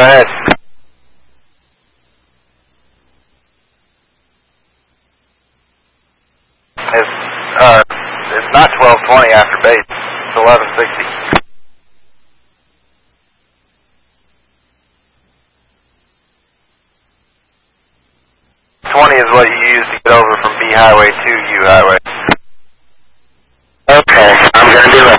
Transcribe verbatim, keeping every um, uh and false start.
ahead. It's, uh, it's not twelve twenty after base. It's eleven sixty. twenty is what you use to get over from B Highway to U Highway. Okay, I'm gonna do it.